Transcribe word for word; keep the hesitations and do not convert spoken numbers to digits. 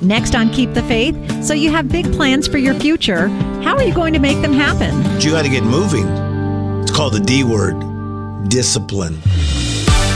Next on Keep the Faith, so you have big plans for your future. How are you going to make them happen? You got to get moving. It's called the D word, discipline.